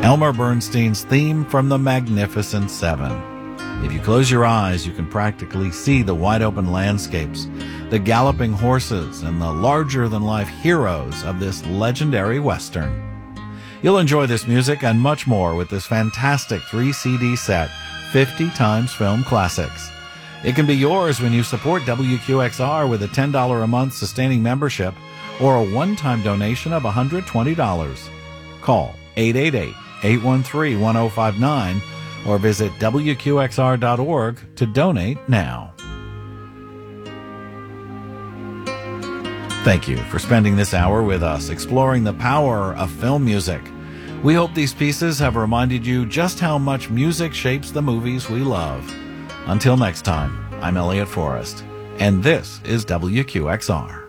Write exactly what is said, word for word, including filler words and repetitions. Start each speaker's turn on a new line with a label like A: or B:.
A: Elmer Bernstein's theme from The Magnificent Seven. If you close your eyes, you can practically see the wide-open landscapes, the galloping horses, and the larger-than-life heroes of this legendary Western. You'll enjoy this music and much more with this fantastic three C D set, fifty times Film Classics. It can be yours when you support W Q X R with a ten dollars a month sustaining membership or a one-time donation of one hundred twenty dollars. Call eight eight eight, eight one three, one zero five nine or visit W Q X R dot org to donate now. Thank you for spending this hour with us exploring the power of film music. We hope these pieces have reminded you just how much music shapes the movies we love. Until next time, I'm Elliot Forrest, and this is W Q X R.